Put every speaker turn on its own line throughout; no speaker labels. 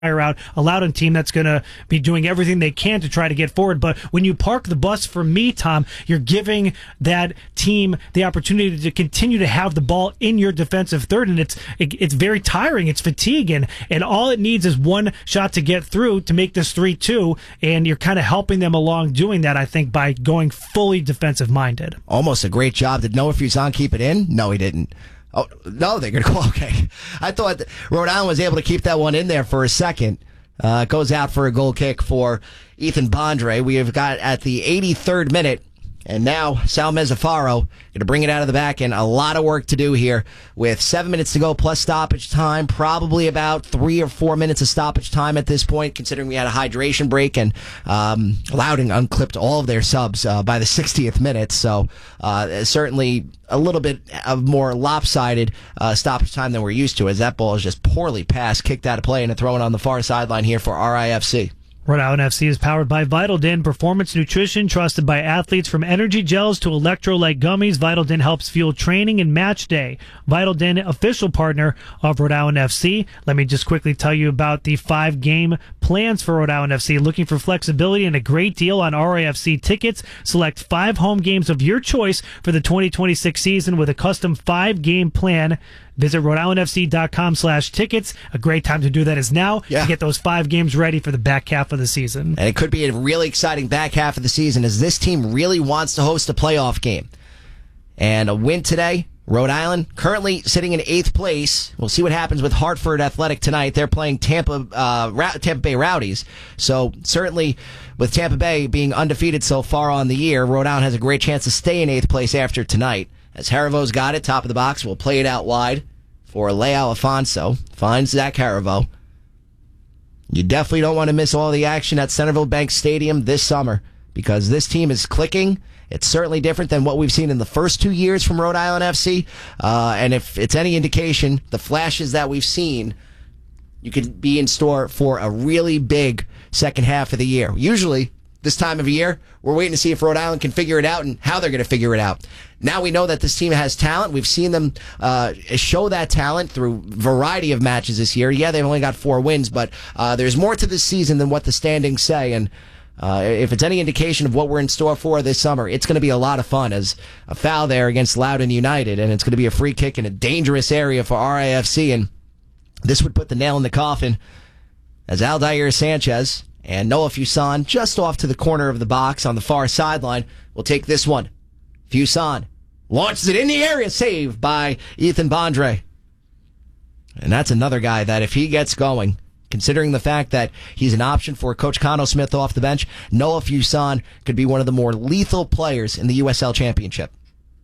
out a Loudoun team that's going to be doing everything they can to try to get forward. But when you park the bus, for me, Tom, you're giving that team the opportunity to continue to have the ball in your defensive third, and it's very tiring. It's fatiguing, and all it needs is one shot to get through to make this 3-2, and you're kind of helping them along doing that, I think, by going fully defensive-minded.
Almost a great job. Did Noah Fuson keep it in? No, he didn't. Oh, no, they're going to go, okay. I thought Rhode Island was able to keep that one in there for a second. Goes out for a goal kick for Ethan Bondre. We have got at the 83rd minute, and now Sal Mezzafaro going to bring it out of the back, and a lot of work to do here with 7 minutes to go plus stoppage time, probably about 3 or 4 minutes of stoppage time at this point, considering we had a hydration break, and Loudoun unclipped all of their subs by the 60th minute, so certainly a little bit of more lopsided stoppage time than we're used to, as that ball is just poorly passed, kicked out of play, and thrown on the far sideline here for RIFC.
Rhode Island FC is powered by Vitaldin Performance Nutrition, trusted by athletes from energy gels to electrolyte gummies. Vitaldin helps fuel training and match day. Vitaldin, official partner of Rhode Island FC. Let me just quickly tell you about the 5-game plans for Rhode Island FC. Looking for flexibility and a great deal on RIFC tickets? Select 5 home games of your choice for the 2026 season with a custom 5-game plan. Visit RhodeIslandFC.com/tickets. A great time to do that is now to get those 5 games ready for the back half of the season.
And it could be a really exciting back half of the season, as this team really wants to host a playoff game. And a win today, Rhode Island currently sitting in 8th place. We'll see what happens with Hartford Athletic tonight. They're playing Tampa Bay Rowdies. So certainly with Tampa Bay being undefeated so far on the year, Rhode Island has a great chance to stay in 8th place after tonight. As Harivo's got it, top of the box, we'll play it out wide for Leo Alfonso. Finds Zach Harivo. You definitely don't want to miss all the action at Centerville Bank Stadium this summer, because this team is clicking. It's certainly different than what we've seen in the first 2 years from Rhode Island FC. And if it's any indication, the flashes that we've seen, you could be in store for a really big second half of the year. Usually, this time of year, we're waiting to see if Rhode Island can figure it out and how they're going to figure it out. Now we know that this team has talent. We've seen them show that talent through a variety of matches this year. Yeah, they've only got 4 wins, but there's more to this season than what the standings say. And if it's any indication of what we're in store for this summer, it's going to be a lot of fun. As a foul there against Loudoun United, and it's going to be a free kick in a dangerous area for RIFC. And this would put the nail in the coffin, as Aldair Sanchez and Noah Fuson, just off to the corner of the box on the far sideline, will take this one. Fuson launches it in the area, saved by Ethan Bondre. And that's another guy that, if he gets going, considering the fact that he's an option for Coach Cano Smith off the bench, Noah Fuson could be one of the more lethal players in the USL Championship.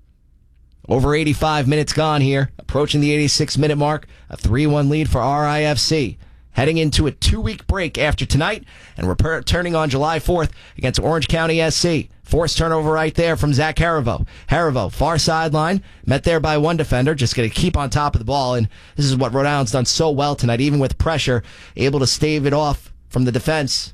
Over 85 minutes gone here, approaching the 86-minute mark, a 3-1 lead for RIFC. Heading into a 2-week break after tonight, and returning on July 4th against Orange County SC. Forced turnover right there from Zach Harivo. Harivo, far sideline, met there by one defender, just going to keep on top of the ball, and this is what Rhode Island's done so well tonight, even with pressure, able to stave it off from the defense.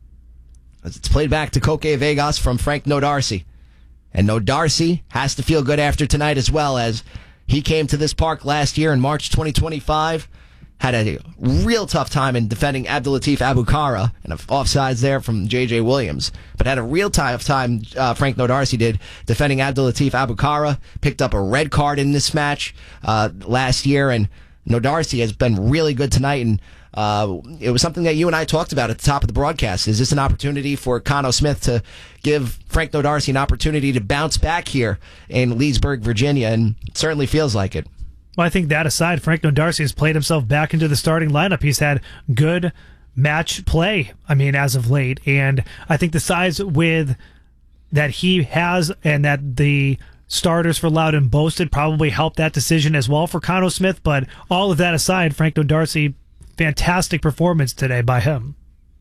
As it's played back to Koke Vegas from Frank Nodarcy. And Nodarcy has to feel good after tonight as well, as he came to this park last year in March 2025, had a real tough time in defending Abdulatif Abukara, and offsides there from J.J. Williams. But had a real tough time, Frank Nodarcy did, defending Abdulatif Abukara. Picked up a red card in this match last year, and Nodarcy has been really good tonight. And it was something that you and I talked about at the top of the broadcast. Is this an opportunity for Cano Smith to give Frank Nodarcy an opportunity to bounce back here in Leesburg, Virginia? And it certainly feels like it.
Well, I think that aside, Frank Nodarcy has played himself back into the starting lineup. He's had good match play, as of late. And I think the size with that he has and that the starters for Loudoun boasted probably helped that decision as well for Cano Smith. But all of that aside, Frank Nodarcy, fantastic performance today by him.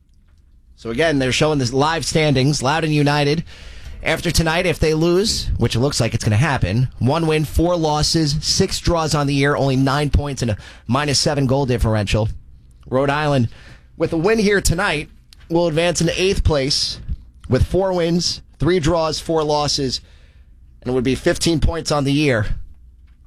So again, they're showing the live standings. Loudoun United, after tonight, if they lose, which it looks like it's going to happen, 1 win, 4 losses, 6 draws on the year, only 9 points and a -7 goal differential. Rhode Island, with a win here tonight, will advance into 8th place with 4 wins, 3 draws, 4 losses, and it would be 15 points on the year.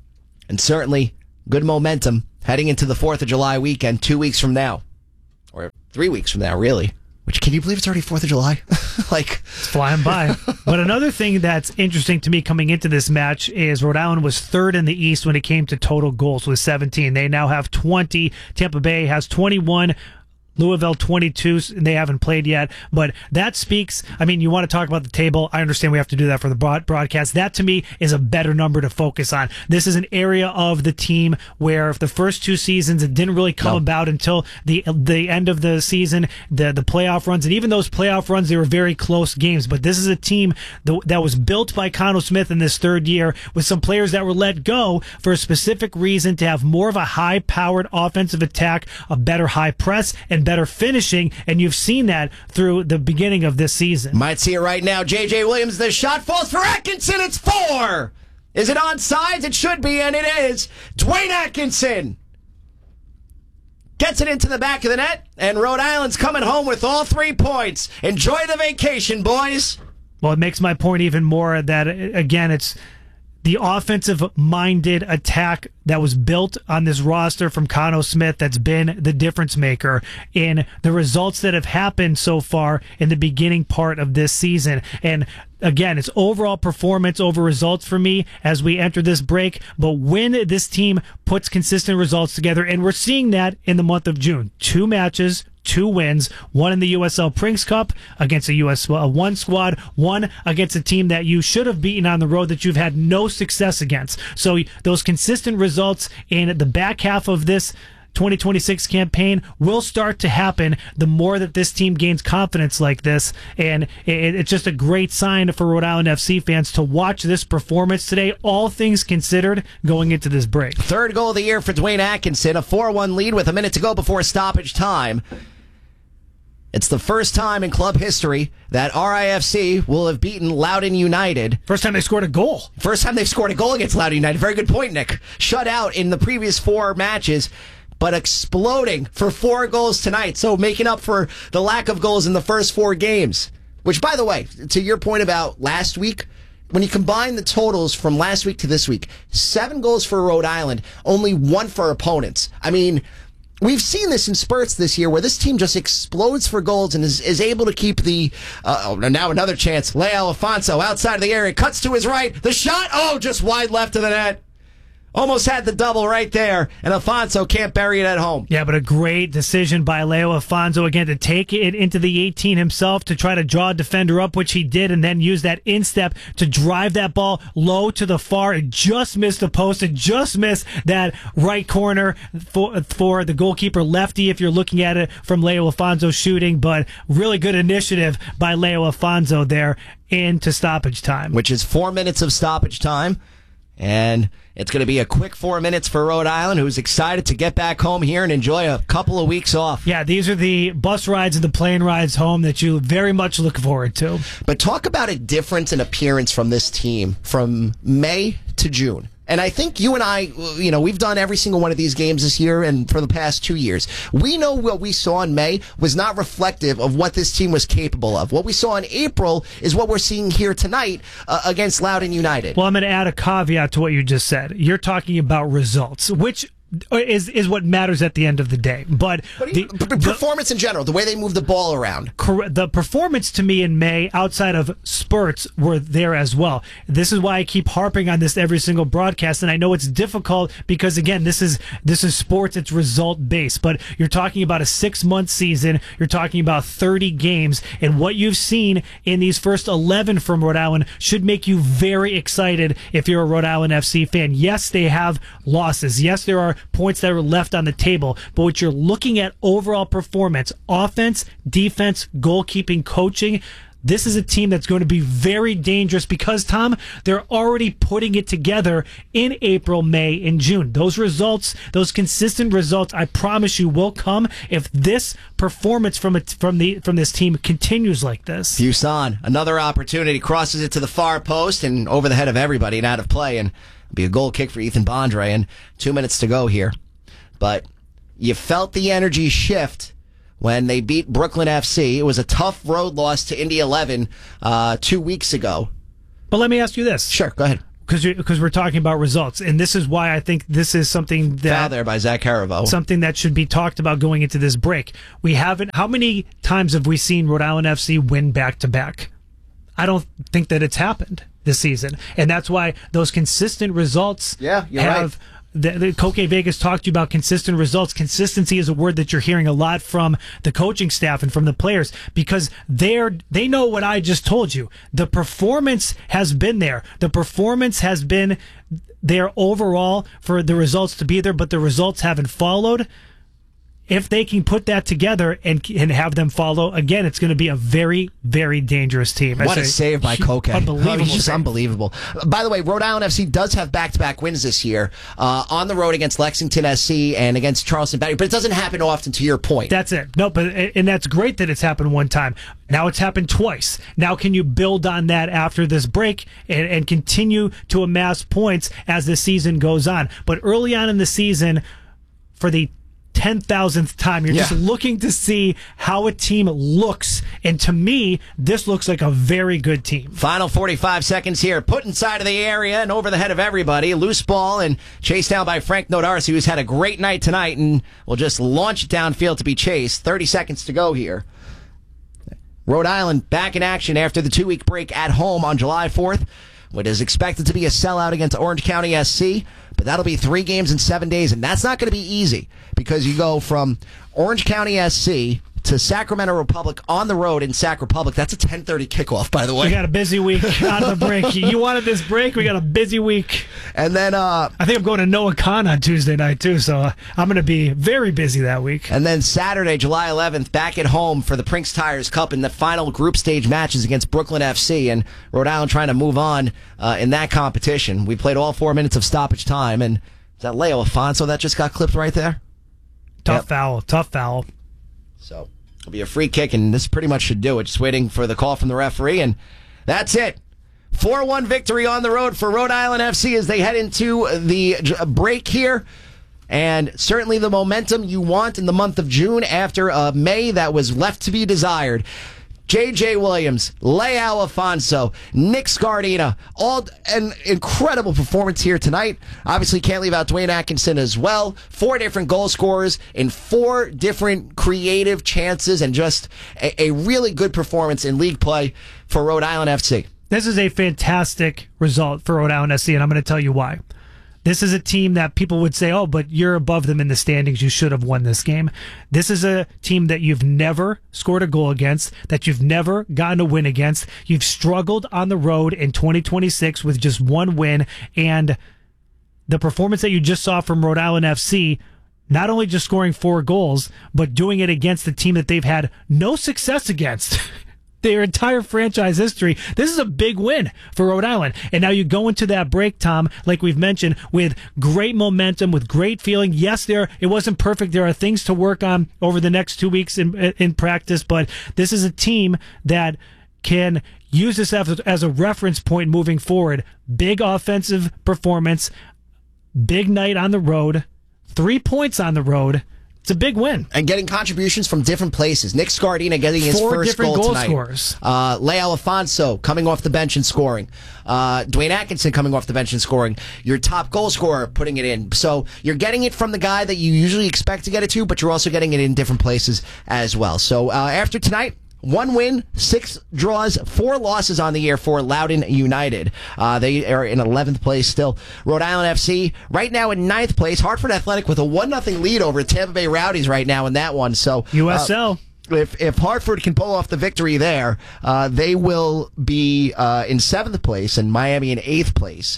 And certainly good momentum heading into the 4th of July weekend, 2 weeks from now. Or 3 weeks from now, really. Which, can you believe it's already 4th of July?
It's flying by. But another thing that's interesting to me coming into this match is Rhode Island was third in the East when it came to total goals with 17. They now have 20. Tampa Bay has 21. Louisville 22, and they haven't played yet. But that speaks, you want to talk about the table. I understand we have to do that for the broadcast. That, to me, is a better number to focus on. This is an area of the team where if the first 2 seasons, it didn't really come about until the end of the season, the playoff runs. And even those playoff runs, they were very close games. But this is a team that was built by Connell Smith in this third year with some players that were let go for a specific reason to have more of a high-powered offensive attack, a better high press, and better finishing, and you've seen that through the beginning of this season.
Might see it right now. J.J. Williams, the shot falls for Atkinson. It's 4. Is it onside? It should be, and it is. Dwayne Atkinson gets it into the back of the net, and Rhode Island's coming home with all 3 points. Enjoy the vacation, boys.
Well, it makes my point even more that, again, it's the offensive-minded attack that was built on this roster from Connell Smith that's been the difference maker in the results that have happened so far in the beginning part of this season. And again, it's overall performance over results for me as we enter this break. But when this team puts consistent results together, and we're seeing that in the month of June, 2 matches, 2 wins, 1 in the USL Prince Cup against a US1 squad, 1 against a team that you should have beaten on the road that you've had no success against. So those consistent results in the back half of this 2026 campaign will start to happen the more that this team gains confidence like this. And it's just a great sign for Rhode Island FC fans to watch this performance today, all things considered, going into this break.
3rd goal of the year for Dwayne Atkinson, a 4-1 lead with a minute to go before stoppage time. It's the first time in club history that RIFC will have beaten Loudoun United.
First time they scored a goal.
First time they've scored a goal against Loudoun United. Very good point, Nick. Shut out in the previous 4 matches, but exploding for 4 goals tonight. So making up for the lack of goals in the first 4 games. Which, by the way, to your point about last week, when you combine the totals from last week to this week, 7 goals for Rhode Island, only 1 for opponents. We've seen this in spurts this year where this team just explodes for goals and is able to keep the... now another chance. Leo Alfonso outside of the area. Cuts to his right. The shot. Just wide left of the net. Almost had the double right there, and Alfonso can't bury it at home.
Yeah, but a great decision by Leo Alfonso, again, to take it into the 18 himself, to try to draw a defender up, which he did, and then use that instep to drive that ball low to the far. It just missed the post. It just missed that right corner for the goalkeeper lefty, if you're looking at it from Leo Alfonso shooting, but really good initiative by Leo Alfonso there into stoppage time.
Which is 4 minutes of stoppage time. And it's going to be a quick 4 minutes for Rhode Island, who's excited to get back home here and enjoy a couple of weeks off.
Yeah, these are the bus rides and the plane rides home that you very much look forward to.
But talk about a difference in appearance from this team from May to June. And I think you and I, we've done every single one of these games this year and for the past 2 years. We know what we saw in May was not reflective of what this team was capable of. What we saw in April is what we're seeing here tonight against Loudoun United.
Well, I'm going to add a caveat to what you just said. You're talking about results, which is what matters at the end of the day. But the
performance in general, the way they move the ball around.
The performance to me in May, outside of spurts, were there as well. This is why I keep harping on this every single broadcast, and I know it's difficult because, again, this is sports, it's result-based. But you're talking about a 6-month season, you're talking about 30 games, and what you've seen in these first 11 from Rhode Island should make you very excited if you're a Rhode Island FC fan. Yes, they have losses. Yes, there are points that are left on the table, but what you're looking at overall performance, offense, defense, goalkeeping, coaching, this is a team that's going to be very dangerous because, Tom, they're already putting it together in April, May, and June. Those results, those consistent results, I promise you will come if this performance from this team continues like this.
Fuson, another opportunity, crosses it to the far post and over the head of everybody and out of play, and it'll be a goal kick for Ethan Bondre, and 2 minutes to go here. But you felt the energy shift when they beat Brooklyn FC. It was a tough road loss to Indy 11 2 weeks ago.
But let me ask you this.
Sure, go ahead.
because we're talking about results, and this is why I think this is something that
foul there by Zach Haribo.
Something that should be talked about going into this break. We haven't. How many times have we seen Rhode Island FC win back to back? I don't think that it's happened this season, and that's why those consistent results.
Yeah, you're
have.
right.
The Koke Vegas talked to you about consistent results. Consistency is a word that you're hearing a lot from the coaching staff and from the players because they know what I just told you. The performance has been there. The performance has been there overall for the results to be there, but the results haven't followed. If they can put that together and have them follow, again, it's going to be a very, very dangerous team.
What a save by Koke.
Unbelievable.
Just unbelievable. By the way, Rhode Island FC does have back-to-back wins this year on the road against Lexington SC and against Charleston Battery, but it doesn't happen often, to your point.
That's it. No, and that's great that it's happened one time. Now it's happened twice. Now can you build on that after this break and continue to amass points as the season goes on? But early on in the season, for the 10,000th time, you're just looking to see how a team looks, and to me this looks like a very good team.
Final 45 seconds here, put inside of the area and over the head of everybody, loose ball and chased down by Frank Nodarcy, who's had a great night tonight and will just launch it downfield to be chased. 30 seconds to go here. Rhode Island back in action after the 2-week break at home on July 4th. What is expected to be a sellout against Orange County SC, but that'll be 3 games in 7 days, and that's not going to be easy because you go from Orange County SC to Sacramento Republic on the road in Sac Republic. That's a 10:30 kickoff, by the way.
We got a busy week out of the break. You wanted this break. We got a busy week.
And then
I think I'm going to Noah Khan on Tuesday night, too, so I'm going to be very busy that week.
And then Saturday, July 11th, back at home for the Prinks Tires Cup in the final group stage matches against Brooklyn FC, and Rhode Island trying to move on in that competition. We played all 4 minutes of stoppage time, and is that Leo Afonso that just got clipped right there?
Tough foul.
So it'll be a free kick, and this pretty much should do it. Just waiting for the call from the referee, and that's it. 4-1 victory on the road for Rhode Island FC as they head into the break here. And certainly the momentum you want in the month of June after May that was left to be desired. J.J. Williams, Leao Afonso, Nick Scardina, all an incredible performance here tonight. Obviously can't leave out Dwayne Atkinson as well. 4 different goal scorers in 4 different creative chances and just a really good performance in league play for Rhode Island FC.
This is a fantastic result for Rhode Island FC, and I'm going to tell you why. This is a team that people would say, oh, but you're above them in the standings. You should have won this game. This is a team that you've never scored a goal against, that you've never gotten a win against. You've struggled on the road in 2026 with just 1 win. And the performance that you just saw from Rhode Island FC, not only just scoring 4 goals, but doing it against a team that they've had no success against their entire franchise history. This is a big win for Rhode Island. And now you go into that break, Tom, like we've mentioned, with great momentum, with great feeling. Yes, it wasn't perfect. There are things to work on over the next 2 weeks in practice, but this is a team that can use this as a reference point moving forward. Big offensive performance, big night on the road, 3 points on the road. It's a big win.
And getting contributions from different places. Nick Scardina getting his
4
first
different
goal
goal
tonight.
scorers.
Leao Afonso coming off the bench and scoring. Dwayne Atkinson coming off the bench and scoring. Your top goal scorer putting it in. So you're getting it from the guy that you usually expect to get it to, but you're also getting it in different places as well. So after tonight, 1 win, 6 draws, 4 losses on the year for Loudoun United. They are in 11th place still. Rhode Island FC right now in 9th place. Hartford Athletic with a 1-0 lead over Tampa Bay Rowdies right now in that one. So
USL.
If Hartford can pull off the victory there, they will be in 7th place and Miami in 8th place.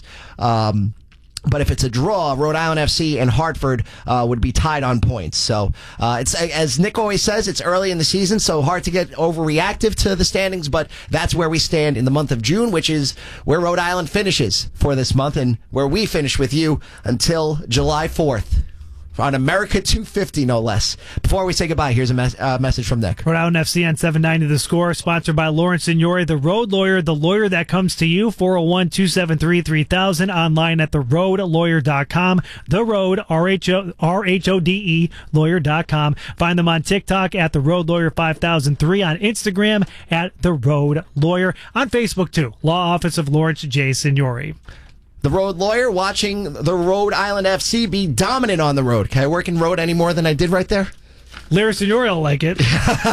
But if it's a draw, Rhode Island FC and Hartford would be tied on points. So it's, as Nick always says, it's early in the season, so hard to get overreactive to the standings, but that's where we stand in the month of June, which is where Rhode Island finishes for this month and where we finish with you until July 4th. On America 250, no less. Before we say goodbye, here's a message from Nick.
Rhode Island FC on 790 The Score, sponsored by Lawrence Signori, the road lawyer, the lawyer that comes to you, 401-273-3000, online at theroadlawyer.com. The Road, RHODE, lawyer.com. Find them on TikTok at The Road Lawyer 5003, on Instagram at The Road Lawyer, on Facebook too, Law Office of Lawrence J. Signori.
the road lawyer, watching the Rhode Island FC be dominant on the road. Can I work in road any more than I did right there?
Larry Signori will like it.